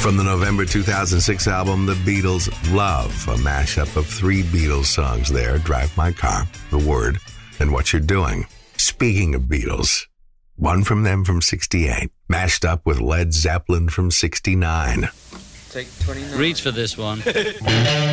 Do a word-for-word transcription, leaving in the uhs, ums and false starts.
From the November two thousand six album, The Beatles' Love, a mashup of three Beatles songs there, Drive My Car, The Word, and What You're Doing. Speaking of Beatles, one from them from sixty-eight, mashed up with Led Zeppelin from sixty-nine. Take twenty-nine. Reach for this one.